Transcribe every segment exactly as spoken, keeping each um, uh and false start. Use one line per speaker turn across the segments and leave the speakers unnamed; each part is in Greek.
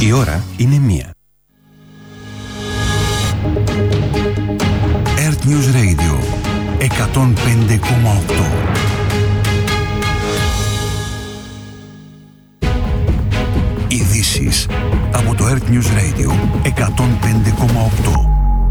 Η ώρα είναι μία. Earth News Radio εκατόν πέντε κόμμα οκτώ. Ειδήσεις από το Earth News Radio εκατόν πέντε κόμμα οκτώ.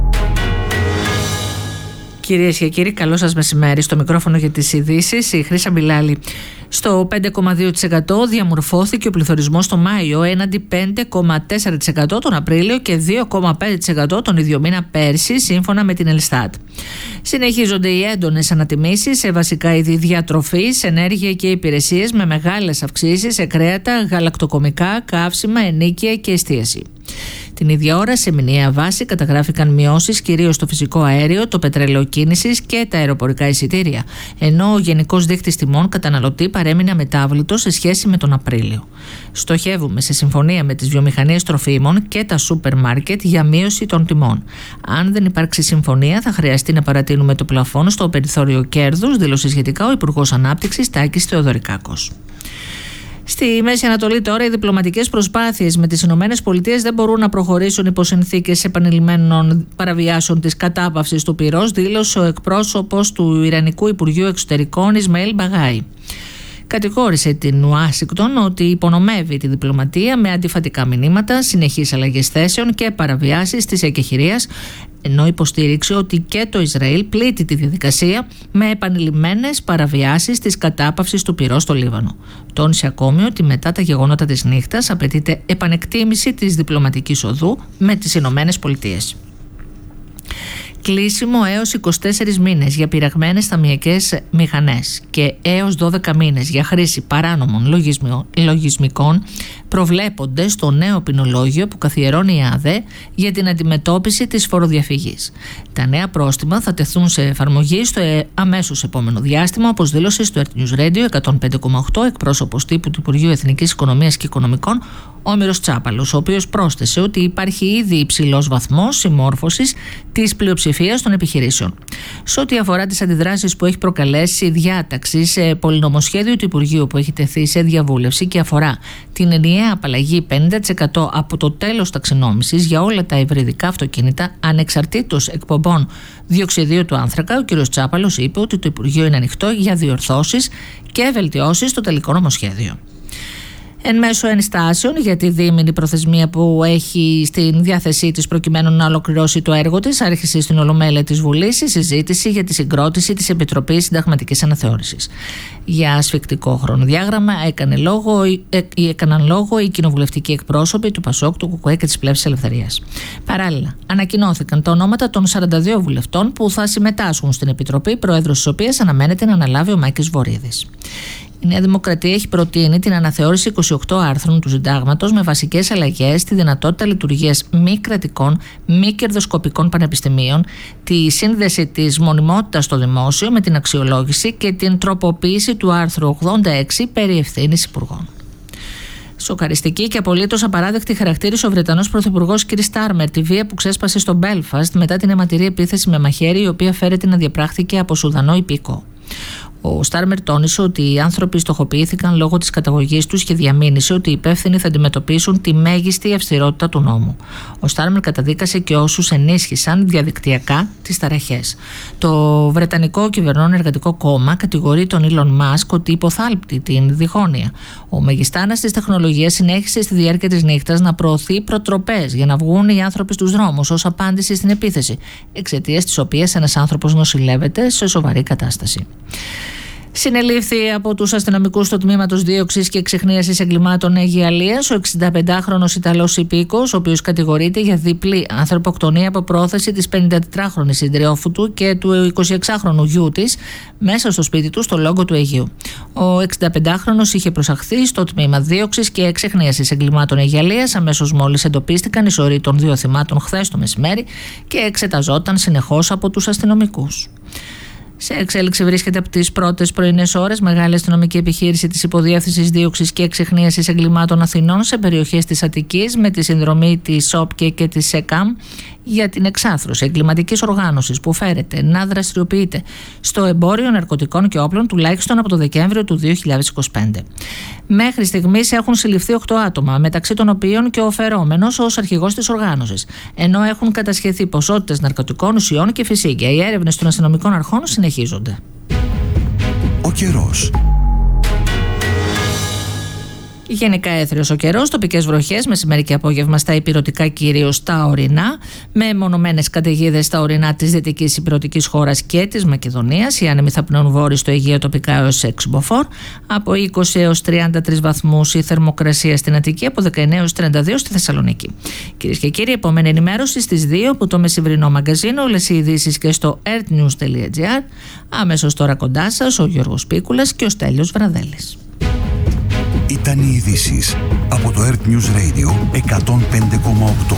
Κυρίες και κύριοι, καλό σας μεσημέρι. Στο μικρόφωνο για τις ειδήσεις η Χρύσα Μπιλάλη. Στο πέντε κόμμα δύο τοις εκατό διαμορφώθηκε ο πληθωρισμός το Μάιο, έναντι πέντε κόμμα τέσσερα τοις εκατό τον Απρίλιο και δύο κόμμα πέντε τοις εκατό τον ίδιο μήνα πέρσι, σύμφωνα με την Ελστάτ. Συνεχίζονται οι έντονες ανατιμήσεις σε βασικά είδη διατροφής, ενέργεια και υπηρεσίες, με μεγάλες αυξήσεις σε κρέατα, γαλακτοκομικά, καύσιμα, ενοίκια και εστίαση. Την ίδια ώρα, σε μηνιαία βάση, καταγράφηκαν μειώσεις κυρίως στο φυσικό αέριο, το πετρέλαιο κίνησης και τα αεροπορικά εισιτήρια, ενώ ο γενικός δείκτης τιμών καταναλωτή παρέμεινε αμετάβλητος σε σχέση με τον Απρίλιο. Στοχεύουμε σε συμφωνία με τις βιομηχανίες τροφίμων και τα σούπερ μάρκετ για μείωση των τιμών. Αν δεν υπάρξει συμφωνία, θα χρειαστεί να παρατείνουμε το πλαφόν στο περιθώριο κέρδους, δήλωσε σχετικά ο Υπουργός Ανάπτυξης Τάκης Θεοδωρικάκος. Στη Μέση Ανατολή τώρα οι διπλωματικές προσπάθειες με τις Ηνωμένες Πολιτείες δεν μπορούν να προχωρήσουν υπό συνθήκες επανειλημμένων παραβιάσεων της κατάπαυσης του πυρός, δήλωσε ο εκπρόσωπος του Ιρανικού Υπουργείου Εξωτερικών Ισμαήλ Μπαγάη. Κατηγόρησε την Ουάσιγκτον ότι υπονομεύει τη διπλωματία με αντιφατικά μηνύματα, συνεχείς αλλαγές θέσεων και παραβιάσεις της εκεχηρίας, ενώ υποστήριξε ότι και το Ισραήλ πλήττει τη διαδικασία με επανειλημμένες παραβιάσεις της κατάπαυσης του πυρός στο Λίβανο. Τόνισε ακόμη ότι μετά τα γεγονότα της νύχτας απαιτείται επανεκτίμηση της διπλωματικής οδού με τις Ηνωμένες Πολιτείες. Κλείσιμο έως είκοσι τέσσερις μήνες για πειραγμένες ταμιακές μηχανές και έως δώδεκα μήνες για χρήση παράνομων λογισμικών προβλέπονται στο νέο ποινολόγιο που καθιερώνει η ΑΔΕ για την αντιμετώπιση της φοροδιαφυγής. Τα νέα πρόστιμα θα τεθούν σε εφαρμογή στο αμέσως επόμενο διάστημα, όπως δήλωσε στο Earth News Radio εκατόν πέντε κόμμα οκτώ εκπρόσωπος τύπου του Υπουργείου Εθνικής Οικονομίας και Οικονομικών, ο Όμηρος Τσάπαλος, ο οποίος πρόσθεσε ότι υπάρχει ήδη υψηλός βαθμός συμμόρφωσης της πλειοψηφίας των επιχειρήσεων. Σε ό,τι αφορά τις αντιδράσεις που έχει προκαλέσει η διάταξη σε πολυνομοσχέδιο του Υπουργείου που έχει τεθεί σε διαβούλευση και αφορά την ενιαία απαλλαγή πενήντα τοις εκατό από το τέλος ταξινόμησης για όλα τα υβριδικά αυτοκίνητα ανεξαρτήτως εκπομπών διοξιδίου του άνθρακα, ο κ. Τσάπαλος είπε ότι το Υπουργείο είναι ανοιχτό για διορθώσεις και βελτιώσεις στο τελικό νομοσχέδιο. Εν μέσω ενστάσεων για τη δίμηνη προθεσμία που έχει στην διάθεσή της προκειμένου να ολοκληρώσει το έργο της, άρχισε στην Ολομέλεια της Βουλής η συζήτηση για τη συγκρότηση της Επιτροπής Συνταγματικής Αναθεώρησης. Για ασφικτικό χρονοδιάγραμμα έκανε λόγο, έκαναν λόγο οι κοινοβουλευτικοί εκπρόσωποι του ΠΑΣΟΚ, του ΚΚΕ και της Πλεύσης Ελευθερίας. Παράλληλα, ανακοινώθηκαν τα ονόματα των σαράντα δύο βουλευτών που θα συμμετάσχουν στην Επιτροπή, πρόεδρος της οποίας αναμένεται να αναλάβει ο Μάκης Βορίδης. Η Νέα Δημοκρατία έχει προτείνει την αναθεώρηση είκοσι οκτώ άρθρων του Συντάγματος με βασικές αλλαγές στη δυνατότητα λειτουργίας μη κρατικών, μη κερδοσκοπικών πανεπιστημίων, τη σύνδεση της μονιμότητας στο δημόσιο με την αξιολόγηση και την τροποποίηση του άρθρου ογδόντα έξι περί ευθύνης υπουργών. Σοκαριστική και απολύτως απαράδεκτη χαρακτήρισε ο Βρετανός Πρωθυπουργός κ. Στάρμερ τη βία που ξέσπασε στο Μπέλφαστ μετά την αιματηρή επίθεση με μαχαίρι, η οποία φέρεται να διαπράχθηκε από Σουδανό υπήκο. Ο Στάρμερ τόνισε ότι οι άνθρωποι στοχοποιήθηκαν λόγω της καταγωγής τους και διαμήνυσε ότι οι υπεύθυνοι θα αντιμετωπίσουν τη μέγιστη αυστηρότητα του νόμου. Ο Στάρμερ καταδίκασε και όσους ενίσχυσαν διαδικτυακά τις ταραχές. Το Βρετανικό Κυβερνών Εργατικό Κόμμα κατηγορεί τον Ήλον Μάσκ ότι υποθάλπτει την διχόνοια. Ο μεγιστάνας της τεχνολογίας συνέχισε στη διάρκεια της νύχτας να προωθεί προτροπές για να βγουν οι άνθρωποι στους δρόμους ως απάντηση στην επίθεση, εξαιτίας της οποίας ένας άνθρωπος νοσηλεύεται σε σοβαρή κατάσταση. Συνελήφθη από τους αστυνομικούς του Τμήματος Δίωξης και Εξιχνίασης Εγκλημάτων Αίγυα Αλίας ο εξηνταπεντάχρονος Ιταλός υπήκος, ο οποίος κατηγορείται για διπλή ανθρωποκτονία από πρόθεση της πενηντατετράχρονης συντριόφου του και του εικοσιεξάχρονου γιού της μέσα στο σπίτι του στο Λόγκο του Αιγαίου. Ο εξηνταπεντάχρονος είχε προσαχθεί στο Τμήμα Δίωξης και Εξιχνίασης Εγκλημάτων Αίγυα Αλίας αμέσως μόλις εντοπίστηκαν οι σωροί των δύο θυμάτων χθες το μεσημέρι και εξεταζόταν συνεχώς από τους αστυνομικούς. Σε εξέλιξη βρίσκεται από τις πρώτες πρωινές ώρες μεγάλη αστυνομική επιχείρηση της Υποδιεύθυνσης Δίωξης και Εξιχνίασης Εγκλημάτων Αθηνών σε περιοχές της Αττικής με τη συνδρομή της ΟΠΚΕ και της ΕΚΑΜ για την εξάρθρωση εγκληματικής οργάνωσης που φέρεται να δραστηριοποιείται στο εμπόριο ναρκωτικών και όπλων τουλάχιστον από το Δεκέμβριο του δύο χιλιάδες είκοσι πέντε. Μέχρι στιγμής έχουν συλληφθεί οκτώ άτομα, μεταξύ των οποίων και ο φερόμενος ως αρχηγός της οργάνωσης, ενώ έχουν κατασχεθεί ποσότητες ναρκωτικών ουσιών και φυσίγγια. Οι έρευνες των αστυνομικών αρχών συνεχίζονται.
Ο καιρός.
Γενικά έθριος ο καιρός, τοπικές βροχές μεσημέρι και απόγευμα στα ηπειρωτικά, κυρίως τα ορεινά, με μονομένες καταιγίδες στα ορεινά της δυτικής ηπειρωτικής χώρας και της Μακεδονίας. Οι άνεμοι θα πνέουν βόρειοι στο Αιγαίο τοπικά έως έξι μποφόρ, από είκοσι έως τριάντα τρεις βαθμούς η θερμοκρασία στην Αττική, από δεκαεννέα έως τριάντα δύο στη Θεσσαλονίκη. Κυρίες και κύριοι, επόμενη ενημέρωση στις δύο από το μεσημβρινό μαγκαζίνο, όλες οι ειδήσεις και στο earthnews τελεία gr. Αμέσως τώρα κοντά σας ο Γιώργος Πίκουλας και ο Στέλιος Βραδέλης.
Ήταν οι ειδήσεις από το Earth News Radio εκατόν πέντε κόμμα οκτώ.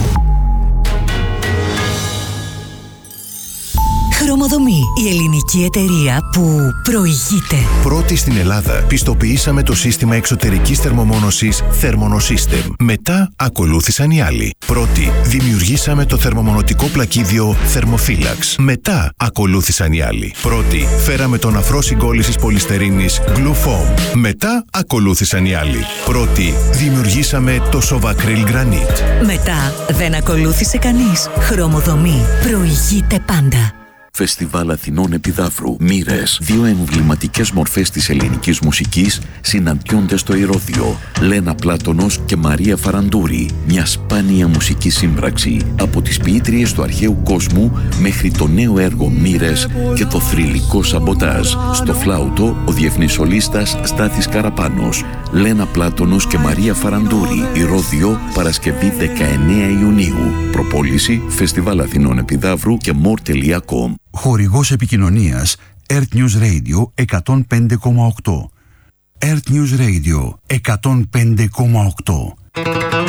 Χρωμοδομή, η ελληνική εταιρεία που προηγείται.
Πρώτη στην Ελλάδα πιστοποιήσαμε το σύστημα εξωτερικής θερμομόνωσης Thermonosystem. Μετά ακολούθησαν οι άλλοι. Πρώτη δημιουργήσαμε το θερμομονωτικό πλακίδιο Thermophilax. Μετά ακολούθησαν οι άλλοι. Πρώτη φέραμε τον αφρό συγκόλλησης πολυστερίνης Glufoam. Μετά ακολούθησαν οι άλλοι. Πρώτη δημιουργήσαμε το Sovacryl Granite.
Μετά δεν ακολούθησε κανείς. Χρωμοδομή προηγείται πάντα.
Φεστιβάλ Αθηνών Επιδαύρου. Μοίρες. Δύο εμβληματικές μορφές της ελληνικής μουσικής συναντιόνται στο Ηρώδειο. Λένα Πλάτωνος και Μαρία Φαραντούρη. Μια σπάνια μουσική σύμπραξη από τις ποιήτριες του αρχαίου κόσμου μέχρι το νέο έργο Μοίρες και το θρυλικό Σαμποτάζ. Στο φλάουτο ο διεθνής σολίστας Στάθης Καραπάνος. Λένα Πλάτωνος και Μαρία Φαραντούρη. Ηρώδειο, Παρασκευή δεκαεννέα Ιουνίου. Προπόληση Φεστιβάλ Αθηνών Επιδαύρου και more τελεία com.
Χορηγός επικοινωνίας Earth News Radio εκατόν πέντε κόμμα οκτώ. Earth News Radio εκατόν πέντε κόμμα οκτώ.